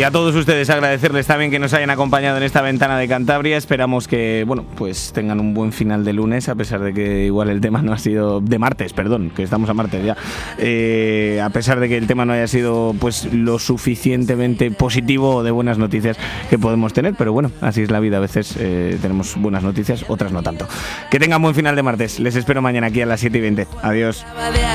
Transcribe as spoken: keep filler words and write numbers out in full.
Y a todos ustedes agradecerles también que nos hayan acompañado en esta ventana de Cantabria. Esperamos que, bueno, pues tengan un buen final de lunes, a pesar de que igual el tema no ha sido... De martes, perdón, que estamos a martes ya. Eh, a pesar de que el tema no haya sido pues lo suficientemente positivo o de buenas noticias que podemos tener. Pero bueno, así es la vida. A veces eh, tenemos buenas noticias, otras no tanto. Que tengan buen final de martes. Les espero mañana aquí a las siete y veinte. Adiós.